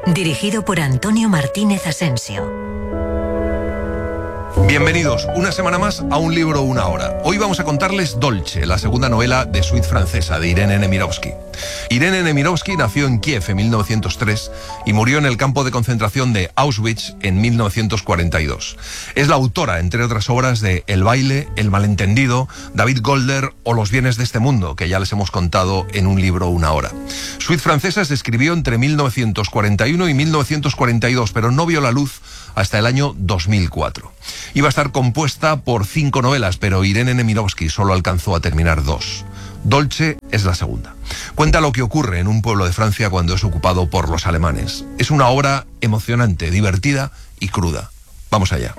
Dirigido por Antonio Martínez Asensio. Bienvenidos una semana más a Un libro, una hora. Hoy vamos a contarles Dolce, la segunda novela de Suite francesa de Irene Nemirovsky. Irene Nemirovsky nació en Kiev en 1903 y murió en el campo de concentración de Auschwitz en 1942. Es la autora, entre otras obras, de El baile, El malentendido, David Golder o Los bienes de este mundo, que ya les hemos contado en Un libro, una hora. Suite francesa se escribió entre 1941 y 1942, pero no vio la luz hasta el año 2004. Iba a estar compuesta por 5 novelas, pero Irene Nemirovsky solo alcanzó a terminar 2. Dolce es la segunda. Cuenta lo que ocurre en un pueblo de Francia cuando es ocupado por los alemanes. Es una obra emocionante, divertida y cruda. Vamos allá.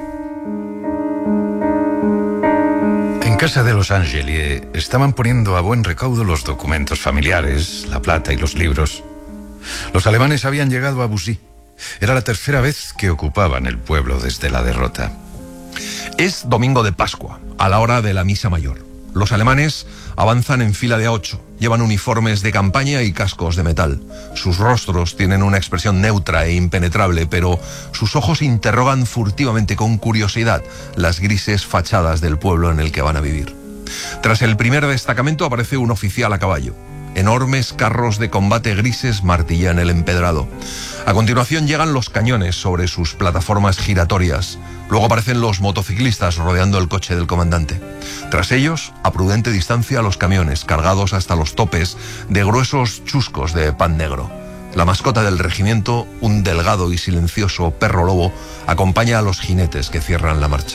En casa de los Angelier estaban poniendo a buen recaudo los documentos familiares, la plata y los libros. Los alemanes habían llegado a Bussy. Era la tercera vez que ocupaban el pueblo desde la derrota. Es domingo de Pascua, a la hora de la misa mayor. Los alemanes avanzan en fila de 8, llevan uniformes de campaña y cascos de metal. Sus rostros tienen una expresión neutra e impenetrable, pero sus ojos interrogan furtivamente con curiosidad las grises fachadas del pueblo en el que van a vivir. Tras el primer destacamento aparece un oficial a caballo. Enormes carros de combate grises martillan el empedrado. A continuación llegan los cañones sobre sus plataformas giratorias. Luego aparecen los motociclistas rodeando el coche del comandante. Tras ellos, a prudente distancia, los camiones cargados hasta los topes de gruesos chuscos de pan negro. La mascota del regimiento, un delgado y silencioso perro lobo, acompaña a los jinetes que cierran la marcha.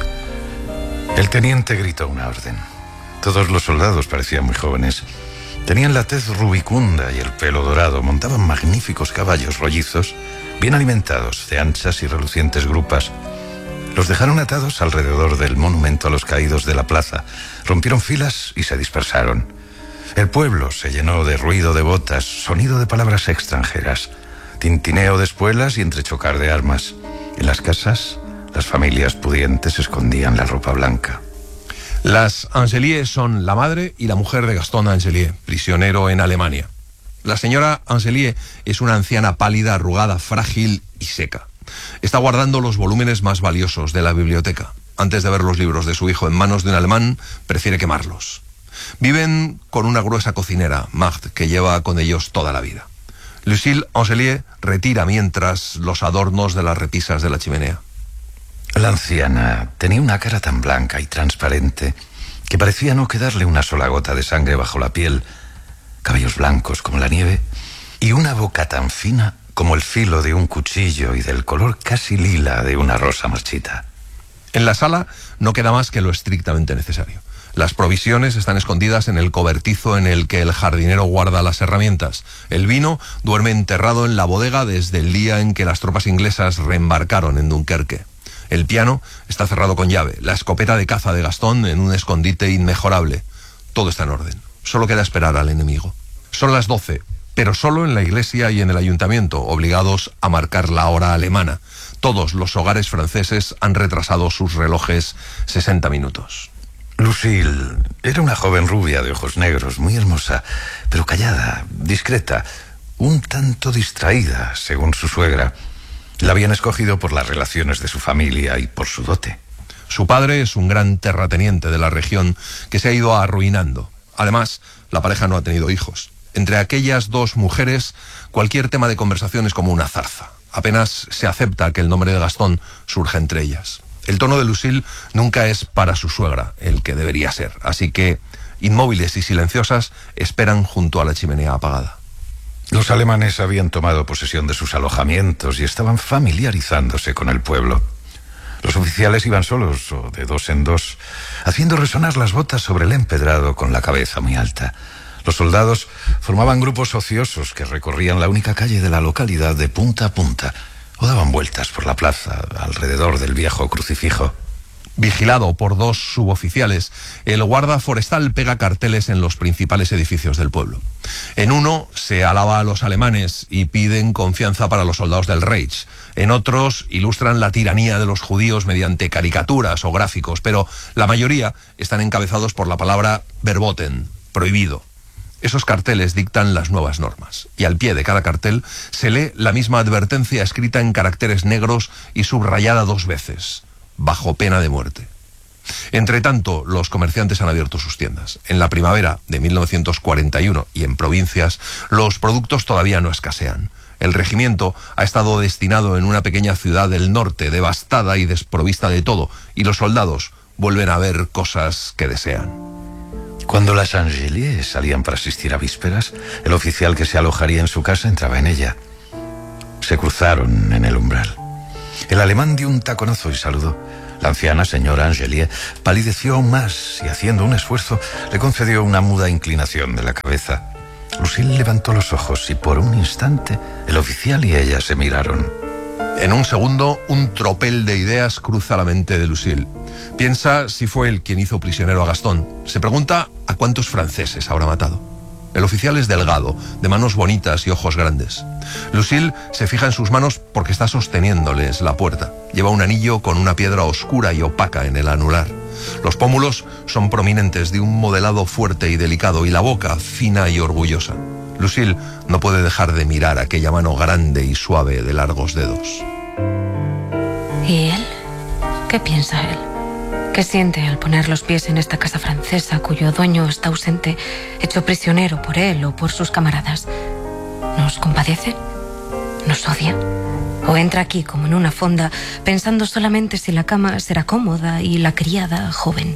El teniente gritó una orden. Todos los soldados parecían muy jóvenes. Tenían la tez rubicunda y el pelo dorado. Montaban magníficos caballos rollizos, bien alimentados, de anchas y relucientes grupas. Los dejaron atados alrededor del monumento a los caídos de la plaza. Rompieron filas y se dispersaron. El pueblo se llenó de ruido de botas, sonido de palabras extranjeras, tintineo de espuelas y entrechocar de armas. En las casas, las familias pudientes escondían la ropa blanca. Las Angelier son la madre y la mujer de Gaston Angelier, prisionero en Alemania. La señora Angelier es una anciana pálida, arrugada, frágil y seca. Está guardando los volúmenes más valiosos de la biblioteca. Antes de ver los libros de su hijo en manos de un alemán, prefiere quemarlos. Viven con una gruesa cocinera, Magd, que lleva con ellos toda la vida. Lucille Angelier retira mientras los adornos de las repisas de la chimenea. La anciana tenía una cara tan blanca y transparente que parecía no quedarle una sola gota de sangre bajo la piel, cabellos blancos como la nieve y una boca tan fina como el filo de un cuchillo y del color casi lila de una rosa marchita. En la sala no queda más que lo estrictamente necesario. Las provisiones están escondidas en el cobertizo en el que el jardinero guarda las herramientas. El vino duerme enterrado en la bodega desde el día en que las tropas inglesas reembarcaron en Dunkerque. El piano está cerrado con llave, la escopeta de caza de Gastón en un escondite inmejorable. Todo está en orden. Solo queda esperar al enemigo. Son las 12, pero solo en la iglesia y en el ayuntamiento, obligados a marcar la hora alemana. Todos los hogares franceses han retrasado sus relojes 60 minutos. Lucille era una joven rubia de ojos negros, muy hermosa, pero callada, discreta, un tanto distraída, según su suegra. La habían escogido por las relaciones de su familia y por su dote. Su padre es un gran terrateniente de la región que se ha ido arruinando. Además, la pareja no ha tenido hijos. Entre aquellas dos mujeres, cualquier tema de conversación es como una zarza. Apenas se acepta que el nombre de Gastón surja entre ellas. El tono de Lucille nunca es para su suegra, el que debería ser. Así que, inmóviles y silenciosas, esperan junto a la chimenea apagada. Los alemanes habían tomado posesión de sus alojamientos y estaban familiarizándose con el pueblo. Los oficiales iban solos o de dos en dos, haciendo resonar las botas sobre el empedrado con la cabeza muy alta. Los soldados formaban grupos ociosos que recorrían la única calle de la localidad de punta a punta o daban vueltas por la plaza alrededor del viejo crucifijo. Vigilado por 2 suboficiales, el guarda forestal pega carteles en los principales edificios del pueblo. En uno se alaba a los alemanes y piden confianza para los soldados del Reich. En otros ilustran la tiranía de los judíos mediante caricaturas o gráficos, pero la mayoría están encabezados por la palabra verboten, prohibido. Esos carteles dictan las nuevas normas, y al pie de cada cartel se lee la misma advertencia escrita en caracteres negros y subrayada 2 veces, bajo pena de muerte. Entre tanto, los comerciantes han abierto sus tiendas. En la primavera de 1941 y en provincias, los productos todavía no escasean. El regimiento ha estado destinado en una pequeña ciudad del norte, devastada y desprovista de todo, y los soldados vuelven a ver cosas que desean. Cuando las Angeliers salían para asistir a vísperas, el oficial que se alojaría en su casa entraba en ella. Se cruzaron en el umbral. El alemán dio un taconazo y saludó. La anciana señora Angelier palideció aún más y, haciendo un esfuerzo, le concedió una muda inclinación de la cabeza. Lucille levantó los ojos y por un instante el oficial y ella se miraron. En un segundo, un tropel de ideas cruza la mente de Lucille. Piensa si fue él quien hizo prisionero a Gastón. Se pregunta a cuántos franceses habrá matado. El oficial es delgado, de manos bonitas y ojos grandes. Lucille se fija en sus manos porque está sosteniéndoles la puerta. Lleva un anillo con una piedra oscura y opaca en el anular. Los pómulos son prominentes, de un modelado fuerte y delicado, y la boca fina y orgullosa. Lucille no puede dejar de mirar aquella mano grande y suave de largos dedos. ¿Y él? ¿Qué piensa él? ¿Qué siente al poner los pies en esta casa francesa cuyo dueño está ausente, hecho prisionero por él o por sus camaradas? ¿Nos compadece? ¿Nos odia? ¿O entra aquí como en una fonda, pensando solamente si la cama será cómoda y la criada joven?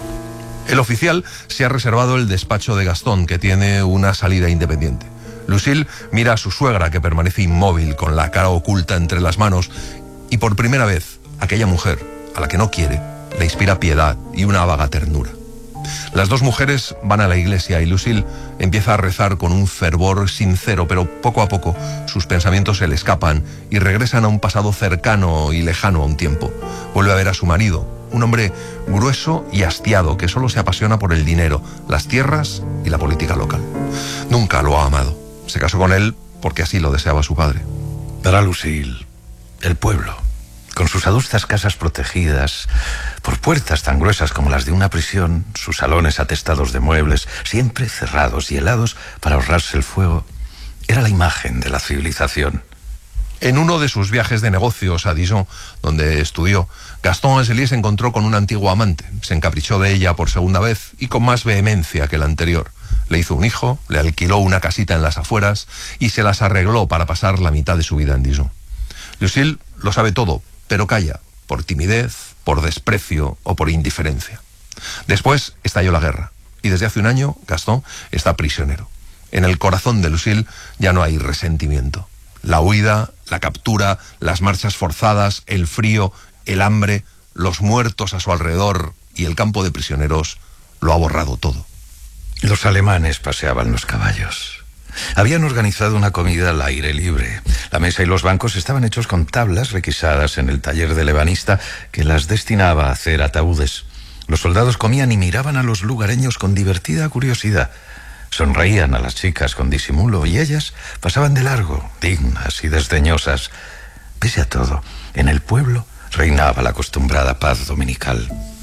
El oficial se ha reservado el despacho de Gastón, que tiene una salida independiente. Lucille mira a su suegra, que permanece inmóvil con la cara oculta entre las manos, y por primera vez aquella mujer, a la que no quiere, le inspira piedad y una vaga ternura. Las 2 mujeres van a la iglesia y Lucille empieza a rezar con un fervor sincero, pero poco a poco sus pensamientos se le escapan y regresan a un pasado cercano y lejano a un tiempo. Vuelve a ver a su marido, un hombre grueso y hastiado que solo se apasiona por el dinero, las tierras y la política local. Nunca lo ha amado. Se casó con él porque así lo deseaba su padre. Para Lucille, el pueblo, con sus adustas casas protegidas por puertas tan gruesas como las de una prisión, sus salones atestados de muebles, siempre cerrados y helados para ahorrarse el fuego, era la imagen de la civilización. En uno de sus viajes de negocios a Dijon, donde estudió, Gastón Angelier se encontró con un antiguo amante. Se encaprichó de ella por segunda vez y con más vehemencia que el anterior. Le hizo un hijo, le alquiló una casita en las afueras y se las arregló para pasar la mitad de su vida en Dijon. Lucille lo sabe todo, pero calla, por timidez, por desprecio o por indiferencia. Después estalló la guerra, y desde hace un año Gastón está prisionero. En el corazón de Lucille ya no hay resentimiento. La huida, la captura, las marchas forzadas, el frío, el hambre, los muertos a su alrededor y el campo de prisioneros lo ha borrado todo. Los alemanes paseaban los caballos. Habían organizado una comida al aire libre. La mesa y los bancos estaban hechos con tablas requisadas en el taller del ebanista que las destinaba a hacer ataúdes. Los soldados comían y miraban a los lugareños con divertida curiosidad. Sonreían a las chicas con disimulo y ellas pasaban de largo, dignas y desdeñosas. Pese a todo, en el pueblo reinaba la acostumbrada paz dominical.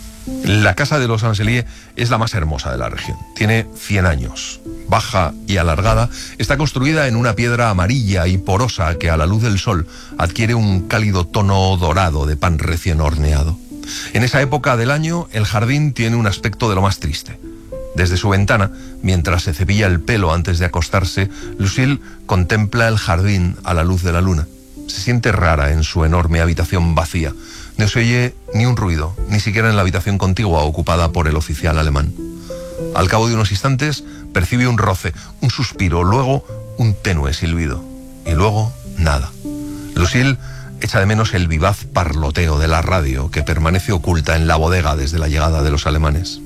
La casa de los Angelier es la más hermosa de la región. Tiene 100 años. Baja y alargada, está construida en una piedra amarilla y porosa que a la luz del sol adquiere un cálido tono dorado de pan recién horneado. En esa época del año, el jardín tiene un aspecto de lo más triste. Desde su ventana, mientras se cepilla el pelo antes de acostarse, Lucille contempla el jardín a la luz de la luna. Se siente rara en su enorme habitación vacía. No se oye ni un ruido, ni siquiera en la habitación contigua ocupada por el oficial alemán. Al cabo de unos instantes, percibe un roce, un suspiro, luego un tenue silbido, y luego nada. Lucille echa de menos el vivaz parloteo de la radio que permanece oculta en la bodega desde la llegada de los alemanes.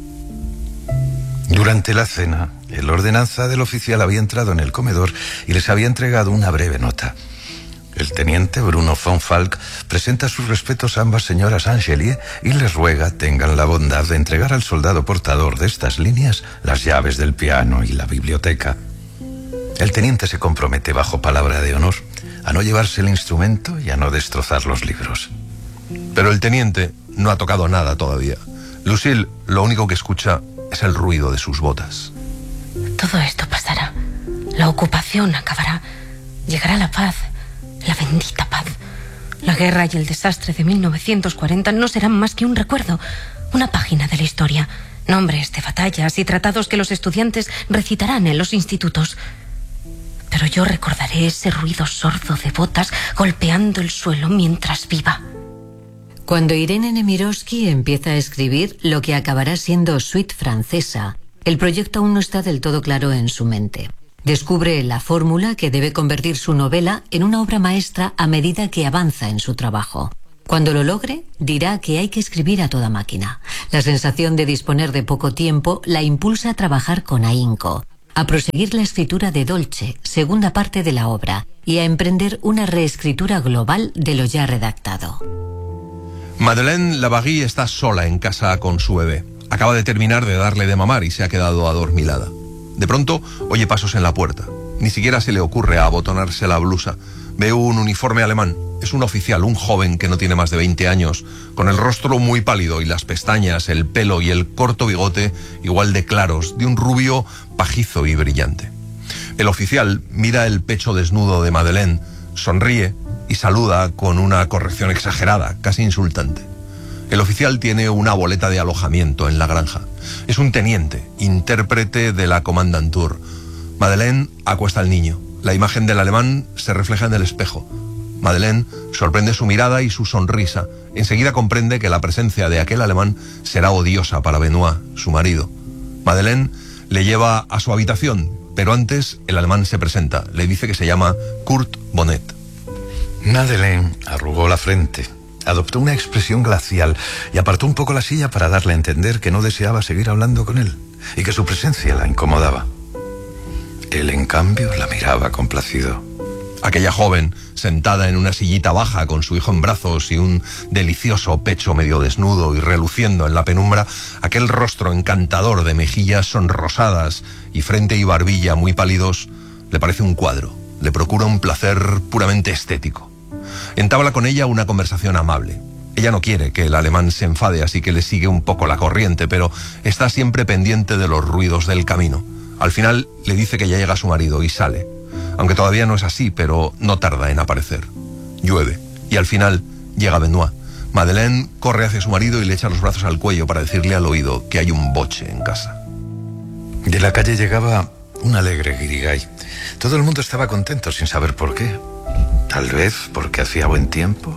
Durante la cena, el ordenanza del oficial había entrado en el comedor y les había entregado una breve nota. El teniente Bruno von Falk presenta sus respetos a ambas señoras Angelier y les ruega tengan la bondad de entregar al soldado portador de estas líneas las llaves del piano y la biblioteca. El teniente se compromete bajo palabra de honor a no llevarse el instrumento y a no destrozar los libros. Pero el teniente no ha tocado nada todavía. Lucille lo único que escucha es el ruido de sus botas. Todo esto pasará. La ocupación acabará. Llegará la paz, la bendita paz. La guerra y el desastre de 1940 no serán más que un recuerdo, una página de la historia, nombres de batallas y tratados que los estudiantes recitarán en los institutos. Pero yo recordaré ese ruido sordo de botas golpeando el suelo mientras viva. Cuando Irene Nemirovsky empieza a escribir lo que acabará siendo Suite Francesa, el proyecto aún no está del todo claro en su mente. Descubre la fórmula que debe convertir su novela en una obra maestra a medida que avanza en su trabajo. Cuando lo logre, dirá que hay que escribir a toda máquina. La sensación de disponer de poco tiempo la impulsa a trabajar con ahínco, a proseguir la escritura de Dolce, segunda parte de la obra, y a emprender una reescritura global de lo ya redactado. Madeleine Lavary está sola en casa con su bebé. Acaba de terminar de darle de mamar y se ha quedado adormilada. De pronto oye pasos en la puerta. Ni siquiera se le ocurre abotonarse la blusa. Ve un uniforme alemán. Es un oficial, un joven que no tiene más de 20 años, con el rostro muy pálido y las pestañas, el pelo y el corto bigote igual de claros, de un rubio pajizo y brillante. El oficial mira el pecho desnudo de Madeleine, sonríe y saluda con una corrección exagerada, casi insultante. El oficial tiene una boleta de alojamiento en la granja. Es un teniente, intérprete de la Kommandantur. Madeleine acuesta al niño. La imagen del alemán se refleja en el espejo. Madeleine sorprende su mirada y su sonrisa. Enseguida comprende que la presencia de aquel alemán será odiosa para Benoit, su marido. Madeleine le lleva a su habitación, pero antes el alemán se presenta. Le dice que se llama Kurt Bonnet. Madeleine arrugó la frente, adoptó una expresión glacial y apartó un poco la silla para darle a entender que no deseaba seguir hablando con él y que su presencia la incomodaba. Él, en cambio, la miraba complacido. Aquella joven, sentada en una sillita baja con su hijo en brazos y un delicioso pecho medio desnudo y reluciendo en la penumbra, aquel rostro encantador de mejillas sonrosadas y frente y barbilla muy pálidos, le parece un cuadro, le procura un placer puramente estético. Entabla con ella una conversación amable. Ella no quiere que el alemán se enfade, así que le sigue un poco la corriente, pero está siempre pendiente de los ruidos del camino. Al final le dice que ya llega su marido y sale. Aunque todavía no es así, pero no tarda en aparecer. Llueve, y al final llega Benoit. Madeleine corre hacia su marido y le echa los brazos al cuello para decirle al oído que hay un boche en casa. De la calle llegaba un alegre guirigay. Todo el mundo estaba contento sin saber por qué. Tal vez porque hacía buen tiempo.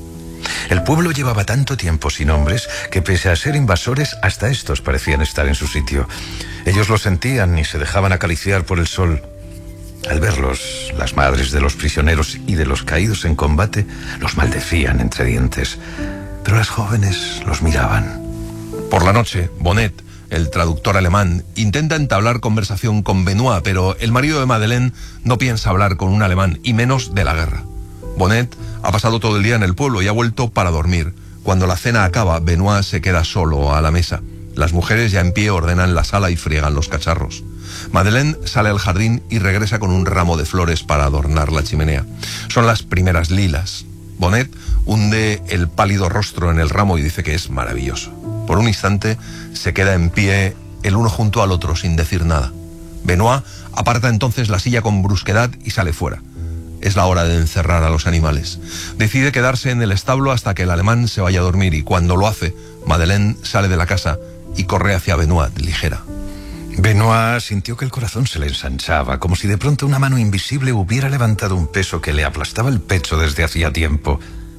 El pueblo llevaba tanto tiempo sin hombres que, pese a ser invasores, hasta estos parecían estar en su sitio. Ellos lo sentían y se dejaban acariciar por el sol. Al verlos, las madres de los prisioneros y de los caídos en combate los maldecían entre dientes, pero las jóvenes los miraban. Por la noche, Bonnet, el traductor alemán, intenta entablar conversación con Benoit, pero el marido de Madeleine no piensa hablar con un alemán, y menos de la guerra. Bonnet ha pasado todo el día en el pueblo y ha vuelto para dormir. Cuando la cena acaba, Benoit se queda solo a la mesa. Las mujeres ya en pie ordenan la sala y friegan los cacharros. Madeleine sale al jardín y regresa con un ramo de flores para adornar la chimenea. Son las primeras lilas. Bonnet hunde el pálido rostro en el ramo y dice que es maravilloso. Por un instante se queda en pie el uno junto al otro sin decir nada. Benoit aparta entonces la silla con brusquedad y sale fuera. Es la hora de encerrar a los animales. Decide quedarse en el establo hasta que el alemán se vaya a dormir, y cuando lo hace, Madeleine sale de la casa y corre hacia Benoit ligera. Benoit sintió que el corazón se le ensanchaba, como si de pronto una mano invisible hubiera levantado un peso que le aplastaba el pecho desde hacía tiempo.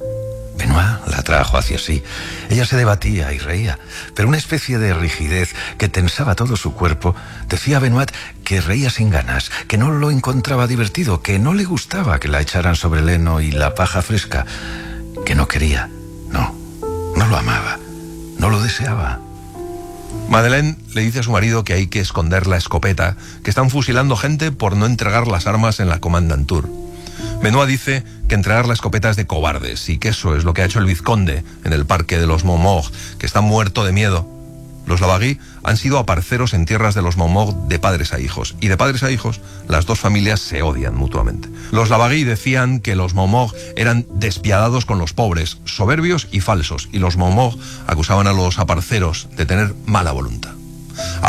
Benoit la trajo hacia sí. Ella se debatía y reía, pero una especie de rigidez que tensaba todo su cuerpo decía a Benoit que reía sin ganas, que no lo encontraba divertido, que no le gustaba que la echaran sobre el heno y la paja fresca, que no quería, no lo amaba, no lo deseaba. Madeleine le dice a su marido que hay que esconder la escopeta, que están fusilando gente por no entregar las armas en la Kommandantur. Benoit dice que entregar la escopeta es de cobardes y que eso es lo que ha hecho el vizconde en el parque de los Montmort, que está muerto de miedo. Los Lavary han sido aparceros en tierras de los Montmort de padres a hijos, y de padres a hijos las dos familias se odian mutuamente. Los Lavary decían que los Montmort eran despiadados con los pobres, soberbios y falsos, y los Montmort acusaban a los aparceros de tener mala voluntad. Ahora,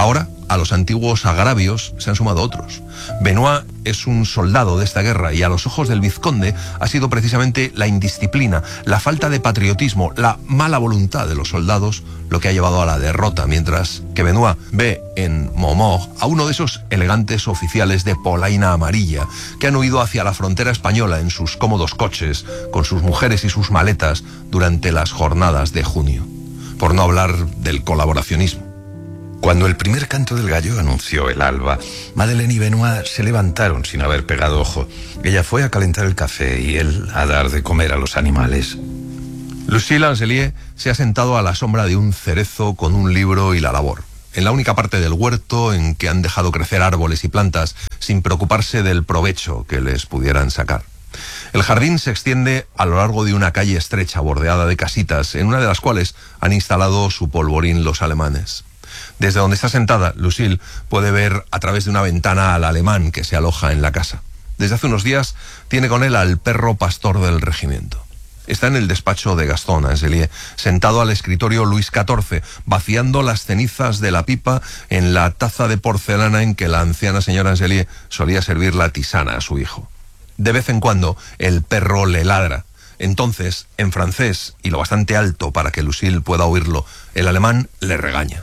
a los antiguos agravios se han sumado otros. Benoit es un soldado de esta guerra y a los ojos del vizconde ha sido precisamente la indisciplina, la falta de patriotismo, la mala voluntad de los soldados lo que ha llevado a la derrota, mientras que Benoit ve en Momor a uno de esos elegantes oficiales de polaina amarilla que han huido hacia la frontera española en sus cómodos coches, con sus mujeres y sus maletas durante las jornadas de junio. Por no hablar del colaboracionismo. Cuando el primer canto del gallo anunció el alba, Madeleine y Benoit se levantaron sin haber pegado ojo. Ella fue a calentar el café y él a dar de comer a los animales. Lucille Angelier se ha sentado a la sombra de un cerezo con un libro y la labor, en la única parte del huerto en que han dejado crecer árboles y plantas sin preocuparse del provecho que les pudieran sacar. El jardín se extiende a lo largo de una calle estrecha bordeada de casitas, en una de las cuales han instalado su polvorín los alemanes. Desde donde está sentada, Lucille puede ver a través de una ventana al alemán que se aloja en la casa. Desde hace unos días tiene con él al perro pastor del regimiento. Está en el despacho de Gaston Angelier, sentado al escritorio Luis XIV, vaciando las cenizas de la pipa en la taza de porcelana en que la anciana señora Angelier solía servir la tisana a su hijo. De vez en cuando el perro le ladra. Entonces, en francés, y lo bastante alto para que Lucille pueda oírlo, el alemán le regaña.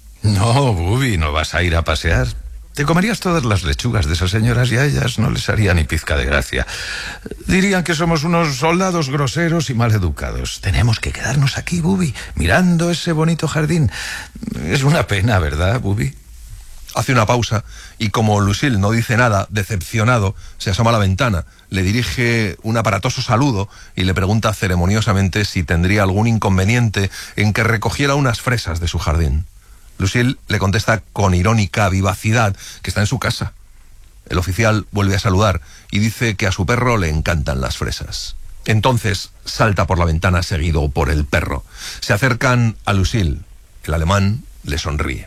No, Bubi, no vas a ir a pasear. Te comerías todas las lechugas de esas señoras y a ellas no les haría ni pizca de gracia. Dirían que somos unos soldados groseros y mal educados. Tenemos que quedarnos aquí, Bubi, mirando ese bonito jardín. Es una pena, ¿verdad, Bubi? Hace una pausa y como Lucille no dice nada, decepcionado, se asoma a la ventana, le dirige un aparatoso saludo y le pregunta ceremoniosamente si tendría algún inconveniente en que recogiera unas fresas de su jardín. Lucille le contesta con irónica vivacidad que está en su casa. El oficial vuelve a saludar y dice que a su perro le encantan las fresas. Entonces salta por la ventana seguido por el perro. Se acercan a Lucille. El alemán le sonríe.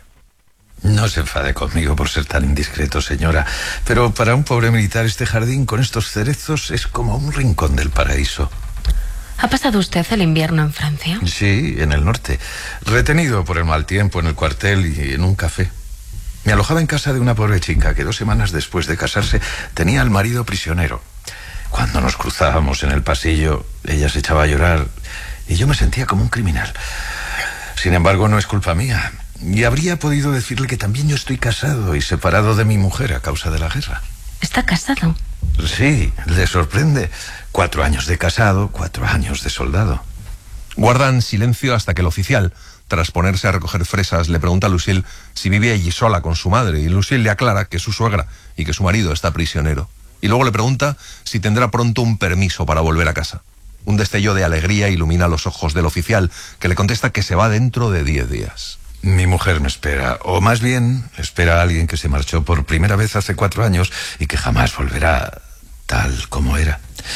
No se enfade conmigo por ser tan indiscreto, señora, pero para un pobre militar este jardín con estos cerezos es como un rincón del paraíso. ¿Ha pasado usted el invierno en Francia? Sí, en el norte. Retenido por el mal tiempo en el cuartel y en un café. Me alojaba en casa de una pobre chica que 2 semanas después de casarse tenía al marido prisionero. Cuando nos cruzábamos en el pasillo, ella se echaba a llorar y yo me sentía como un criminal. Sin embargo, no es culpa mía. Y habría podido decirle que también yo estoy casado y separado de mi mujer a causa de la guerra. ¿Está casado? Sí, le sorprende. 4 años de casado, 4 años de soldado. Guardan silencio hasta que el oficial, tras ponerse a recoger fresas, le pregunta a Lucille si vive allí sola con su madre, y Lucille le aclara que es su suegra y que su marido está prisionero. Y luego le pregunta si tendrá pronto un permiso para volver a casa. Un destello de alegría ilumina los ojos del oficial, que le contesta que se va dentro de 10 días. Mi mujer me espera, o más bien espera a alguien que se marchó por primera vez hace 4 años y que jamás volverá tal como era.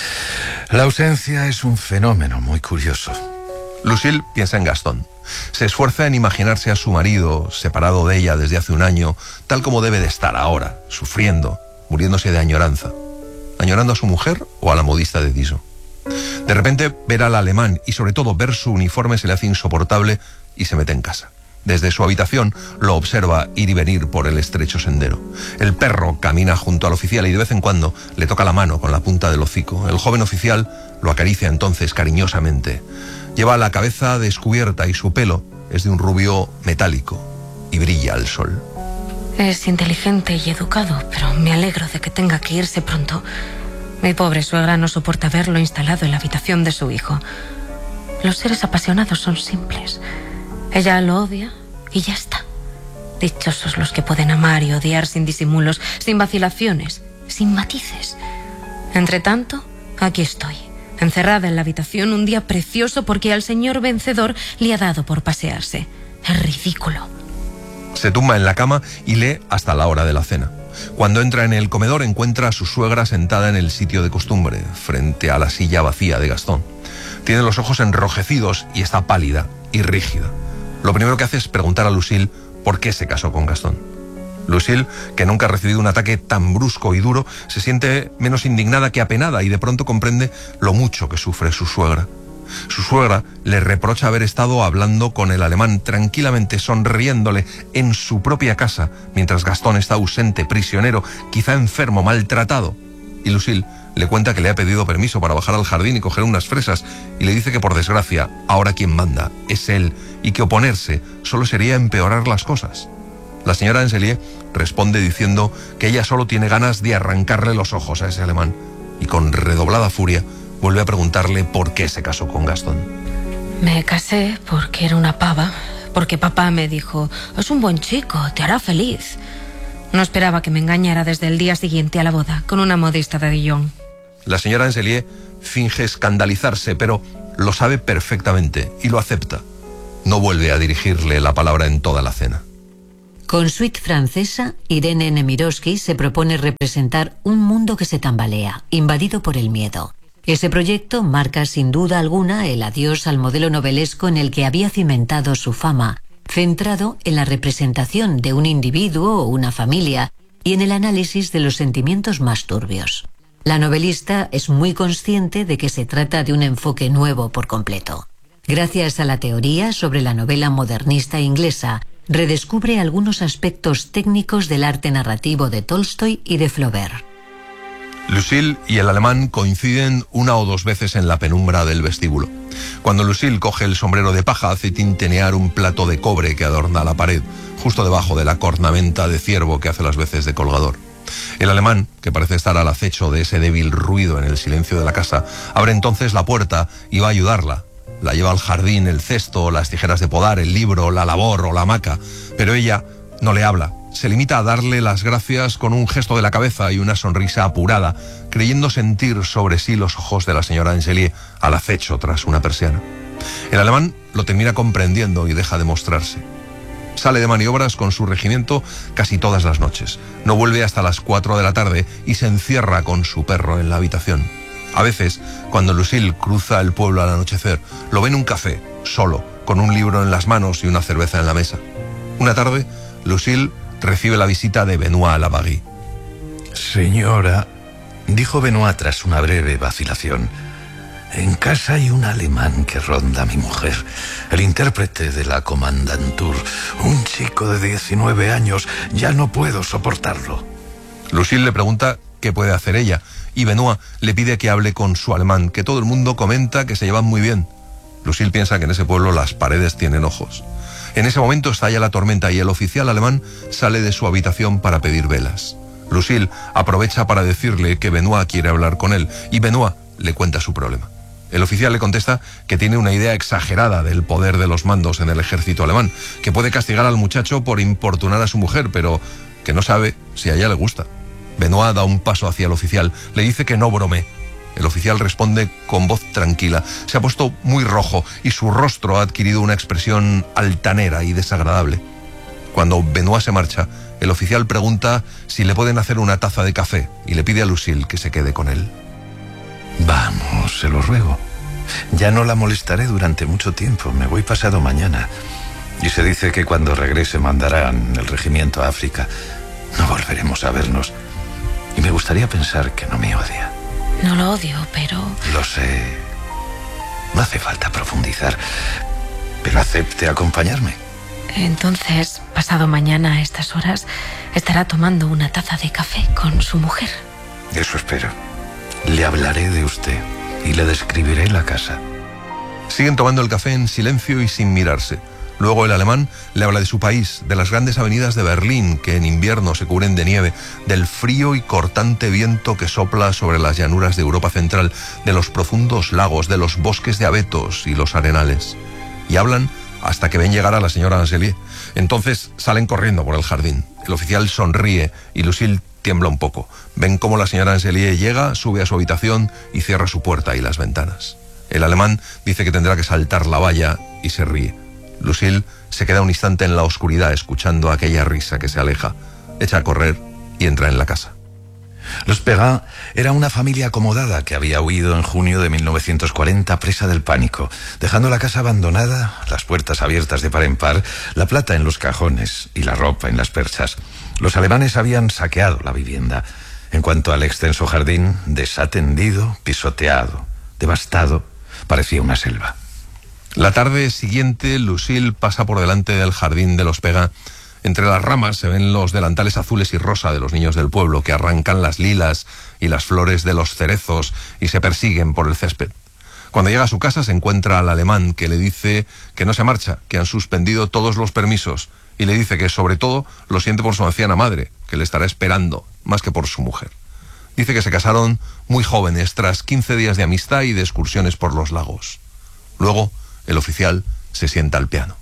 La ausencia es un fenómeno muy curioso. Lucille piensa en Gastón. Se esfuerza en imaginarse a su marido, separado de ella desde hace un año, tal como debe de estar ahora, sufriendo, muriéndose de añoranza. ¿Añorando a su mujer o a la modista de Dijon? De repente, ver al alemán y sobre todo ver su uniforme se le hace insoportable y se mete en casa. Desde su habitación lo observa ir y venir por el estrecho sendero. El perro camina junto al oficial y de vez en cuando le toca la mano con la punta del hocico. El joven oficial lo acaricia entonces cariñosamente. Lleva la cabeza descubierta y su pelo es de un rubio metálico y brilla al sol. Es inteligente y educado, pero me alegro de que tenga que irse pronto. Mi pobre suegra no soporta verlo instalado en la habitación de su hijo. Los seres apasionados son simples. Ella lo odia y ya está. Dichosos los que pueden amar y odiar sin disimulos, sin vacilaciones, sin matices. Entre tanto, aquí estoy, encerrada en la habitación un día precioso porque al señor vencedor le ha dado por pasearse. Es ridículo. Se tumba en la cama y lee hasta la hora de la cena. Cuando entra en el comedor encuentra a su suegra sentada en el sitio de costumbre, frente a la silla vacía de Gastón. Tiene los ojos enrojecidos y está pálida y rígida. Lo primero que hace es preguntar a Lucille por qué se casó con Gastón. Lucille, que nunca ha recibido un ataque tan brusco y duro, se siente menos indignada que apenada y de pronto comprende lo mucho que sufre su suegra. Su suegra le reprocha haber estado hablando con el alemán tranquilamente, sonriéndole en su propia casa, mientras Gastón está ausente, prisionero, quizá enfermo, maltratado. Y Lucille le cuenta que le ha pedido permiso para bajar al jardín y coger unas fresas, y le dice que por desgracia, ahora quien manda es él, y que oponerse solo sería empeorar las cosas. La señora Ancellier responde diciendo que ella solo tiene ganas de arrancarle los ojos a ese alemán, y con redoblada furia vuelve a preguntarle por qué se casó con Gastón. Me casé porque era una pava, porque papá me dijo, es un buen chico, te hará feliz. No esperaba que me engañara desde el día siguiente a la boda con una modista de Dijon. La señora Ancellier finge escandalizarse, pero lo sabe perfectamente y lo acepta. No vuelve a dirigirle la palabra en toda la cena. Con Suite Francesa, Irene Nemirovsky se propone representar un mundo que se tambalea, invadido por el miedo. Ese proyecto marca sin duda alguna el adiós al modelo novelesco en el que había cimentado su fama, centrado en la representación de un individuo o una familia y en el análisis de los sentimientos más turbios. La novelista es muy consciente de que se trata de un enfoque nuevo por completo. Gracias a la teoría sobre la novela modernista inglesa, redescubre algunos aspectos técnicos del arte narrativo de Tolstoy y de Flaubert. Lucille y el alemán coinciden una o dos veces en la penumbra del vestíbulo. Cuando Lucille coge el sombrero de paja, hace tintinear un plato de cobre que adorna la pared, justo debajo de la cornamenta de ciervo que hace las veces de colgador. El alemán, que parece estar al acecho de ese débil ruido en el silencio de la casa, abre entonces la puerta y va a ayudarla. La lleva al jardín, el cesto, las tijeras de podar, el libro, la labor o la hamaca, pero ella no le habla. Se limita a darle las gracias con un gesto de la cabeza y una sonrisa apurada, creyendo sentir sobre sí los ojos de la señora Ancellier al acecho tras una persiana. El alemán lo termina comprendiendo y deja de mostrarse. Sale de maniobras con su regimiento casi todas las noches. No vuelve hasta las 4 de la tarde y se encierra con su perro en la habitación. A veces, cuando Lucille cruza el pueblo al anochecer, lo ve en un café, solo, con un libro en las manos y una cerveza en la mesa. Una tarde, Lucille recibe la visita de Benoît Labarrie. Señora, dijo Benoît tras una breve vacilación, en casa hay un alemán que ronda a mi mujer, el intérprete de la Kommandantur, un chico de 19 años, ya no puedo soportarlo. Lucille le pregunta qué puede hacer ella, y Benoît le pide que hable con su alemán, que todo el mundo comenta que se llevan muy bien. Lucille piensa que en ese pueblo las paredes tienen ojos. En ese momento estalla la tormenta y el oficial alemán sale de su habitación para pedir velas. Lucille aprovecha para decirle que Benoît quiere hablar con él, y Benoît le cuenta su problema. El oficial le contesta que tiene una idea exagerada del poder de los mandos en el ejército alemán, que puede castigar al muchacho por importunar a su mujer, pero que no sabe si a ella le gusta. Benoît da un paso hacia el oficial, le dice que no bromee. El oficial responde con voz tranquila. Se ha puesto muy rojo y su rostro ha adquirido una expresión altanera y desagradable. Cuando Benoît se marcha, el oficial pregunta si le pueden hacer una taza de café y le pide a Lucille que se quede con él. Vamos, se lo ruego. Ya no la molestaré durante mucho tiempo. Me voy pasado mañana. Y se dice que cuando regrese mandarán el regimiento a África. No volveremos a vernos. Y me gustaría pensar que no me odia. No lo odio, pero... Lo sé. No hace falta profundizar. Pero acepte acompañarme. Entonces, pasado mañana a estas horas, estará tomando una taza de café con su mujer. Eso espero. Le hablaré de usted y le describiré la casa. Siguen tomando el café en silencio y sin mirarse. Luego el alemán le habla de su país, de las grandes avenidas de Berlín, que en invierno se cubren de nieve, del frío y cortante viento que sopla sobre las llanuras de Europa Central, de los profundos lagos, de los bosques de abetos y los arenales. Y hablan hasta que ven llegar a la señora Ancellier. Entonces salen corriendo por el jardín. El oficial sonríe y Lucille tiembla un poco. Ven cómo la señora Ancellier llega, sube a su habitación y cierra su puerta y las ventanas. El alemán dice que tendrá que saltar la valla y se ríe. Lucille se queda un instante en la oscuridad escuchando aquella risa que se aleja, echa a correr y entra en la casa. Los Perrin era una familia acomodada que había huido en junio de 1940 presa del pánico, dejando la casa abandonada, las puertas abiertas de par en par, la plata en los cajones y la ropa en las perchas. Los alemanes habían saqueado la vivienda. En cuanto al extenso jardín, desatendido, pisoteado, devastado, Parecía una selva. La tarde siguiente, Lucille pasa por delante del jardín de los Pega. Entre las ramas se ven los delantales azules y rosa de los niños del pueblo que arrancan las lilas y las flores de los cerezos y se persiguen por el césped. Cuando llega a su casa se encuentra al alemán que le dice que no se marcha, que han suspendido todos los permisos y le dice que sobre todo lo siente por su anciana madre, que le estará esperando más que por su mujer. Dice que se casaron muy jóvenes tras 15 días de amistad y de excursiones por los lagos. Luego el oficial se sienta al piano.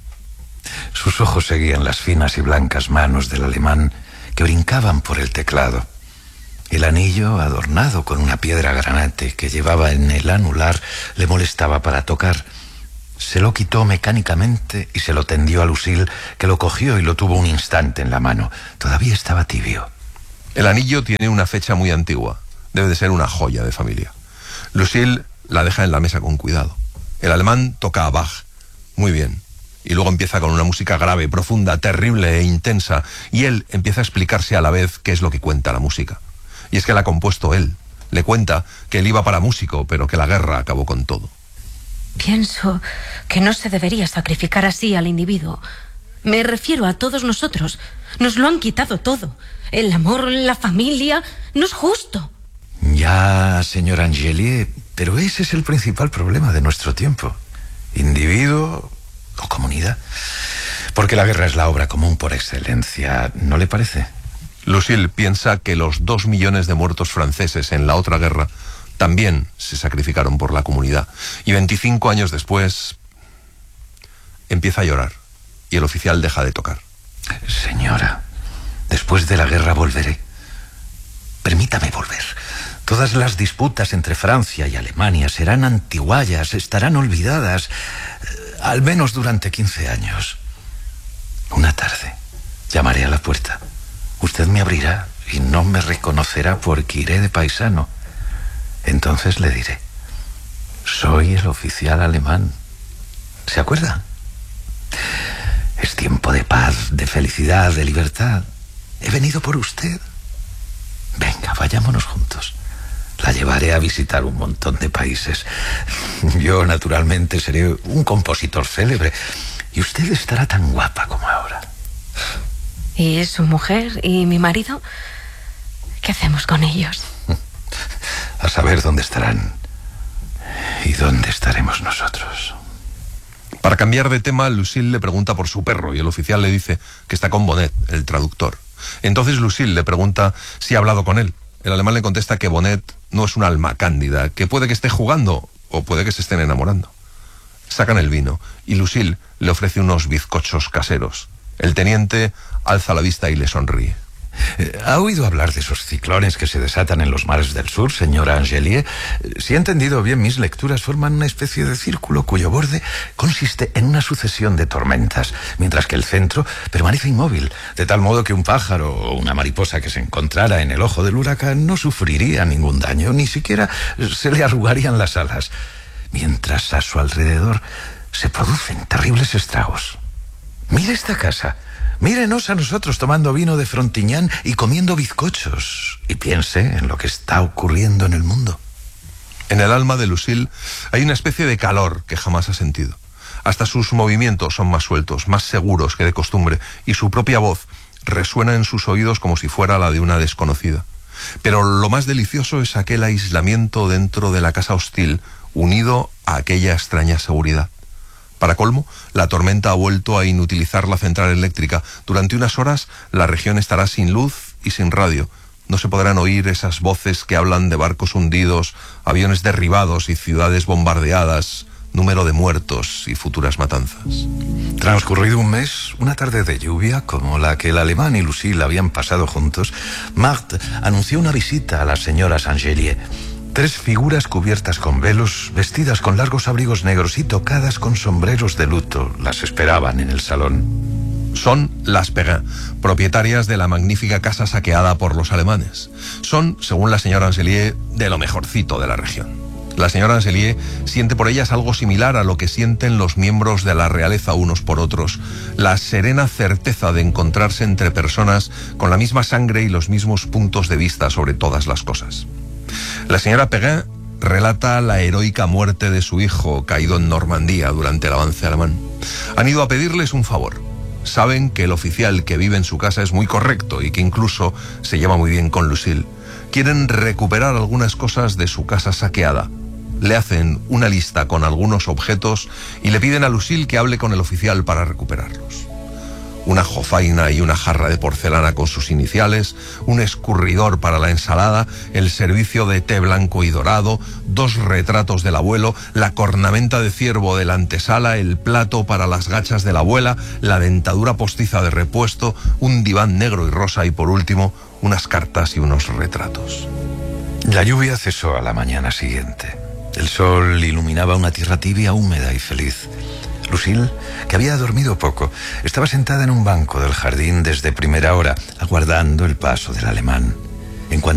Sus ojos seguían las finas y blancas manos del alemán que brincaban por el teclado. El anillo, adornado con una piedra granate que llevaba en el anular, le molestaba para tocar. Se lo quitó mecánicamente y se lo tendió a Lucille, que lo cogió y lo tuvo un instante en la mano. Todavía estaba tibio. El anillo tiene una fecha muy antigua. Debe de ser una joya de familia. Lucille la deja en la mesa con cuidado. El alemán toca a Bach. Muy bien. Y luego empieza con una música grave, profunda, terrible e intensa. Y él empieza a explicarse a la vez qué es lo que cuenta la música. Y es que la ha compuesto él. Le cuenta que él iba para músico, pero que la guerra acabó con todo. Pienso que no se debería sacrificar así al individuo. Me refiero a todos nosotros. Nos lo han quitado todo. El amor, la familia. No es justo. Ya, señor Angelier, pero ese es el principal problema de nuestro tiempo. Individuo o comunidad. Porque la guerra es la obra común por excelencia, ¿no le parece? Lucille piensa que los 2 millones de muertos franceses en la otra guerra también se sacrificaron por la comunidad. Y 25 años después empieza a llorar y el oficial deja de tocar. Señora, después de la guerra volveré. Permítame volver. Todas las disputas entre Francia y Alemania serán antiguallas, estarán olvidadas, al menos durante 15 años. Una tarde llamaré a la puerta. Usted me abrirá y no me reconocerá porque iré de paisano. Entonces le diré: soy el oficial alemán. ¿Se acuerda? Es tiempo de paz, de felicidad, de libertad. He venido por usted. Venga, vayámonos juntos. La llevaré a visitar un montón de países. Yo, naturalmente, seré un compositor célebre. Y usted estará tan guapa como ahora. ¿Y su mujer y mi marido? ¿Qué hacemos con ellos? A saber dónde estarán y dónde estaremos nosotros. Para cambiar de tema, Lucille le pregunta por su perro y el oficial le dice que está con Bonnet, el traductor. Entonces Lucille le pregunta si ha hablado con él. El alemán le contesta que Bonnet no es un alma cándida, que puede que esté jugando o puede que se estén enamorando. Sacan el vino y Lucille le ofrece unos bizcochos caseros. El teniente alza la vista y le sonríe. ¿Ha oído hablar de esos ciclones que se desatan en los mares del sur, señora Angelier? Si he entendido bien mis lecturas, forman una especie de círculo cuyo borde consiste en una sucesión de tormentas, mientras que el centro permanece inmóvil, de tal modo que un pájaro o una mariposa que se encontrara en el ojo del huracán no sufriría ningún daño, ni siquiera se le arrugarían las alas, mientras a su alrededor se producen terribles estragos. Mire esta casa. Mírenos a nosotros tomando vino de Frontignan y comiendo bizcochos. Y piense en lo que está ocurriendo en el mundo. En el alma de Lucille hay una especie de calor que jamás ha sentido. Hasta sus movimientos son más sueltos, más seguros que de costumbre, y su propia voz resuena en sus oídos como si fuera la de una desconocida. Pero lo más delicioso es aquel aislamiento dentro de la casa hostil, unido a aquella extraña seguridad. Para colmo, la tormenta ha vuelto a inutilizar la central eléctrica. Durante unas horas la región estará sin luz y sin radio. No se podrán oír esas voces que hablan de barcos hundidos, aviones derribados y ciudades bombardeadas, número de muertos y futuras matanzas. Transcurrido un mes, una tarde de lluvia como la que el alemán y Lucille habían pasado juntos, Marthe anunció una visita a las señoras Angelier. 3 figuras cubiertas con velos, vestidas con largos abrigos negros y tocadas con sombreros de luto, las esperaban en el salón. Son las Perrin, propietarias de la magnífica casa saqueada por los alemanes. Son, según la señora Angelier, de lo mejorcito de la región. La señora Angelier siente por ellas algo similar a lo que sienten los miembros de la realeza unos por otros, la serena certeza de encontrarse entre personas con la misma sangre y los mismos puntos de vista sobre todas las cosas. La señora Perrin relata la heroica muerte de su hijo caído en Normandía durante el avance alemán. Han ido a pedirles un favor. Saben que el oficial que vive en su casa es muy correcto y que incluso se lleva muy bien con Lucille. Quieren recuperar algunas cosas de su casa saqueada. Le hacen una lista con algunos objetos y le piden a Lucille que hable con el oficial para recuperarlos. Una jofaina y una jarra de porcelana con sus iniciales, un escurridor para la ensalada, el servicio de té blanco y dorado, 2 retratos del abuelo, la cornamenta de ciervo de la antesala, el plato para las gachas de la abuela, la dentadura postiza de repuesto, un diván negro y rosa y por último, unas cartas y unos retratos. La lluvia cesó a la mañana siguiente. El sol iluminaba una tierra tibia, húmeda y feliz. Lucille, que había dormido poco, estaba sentada en un banco del jardín desde primera hora, aguardando el paso del alemán. En cuanto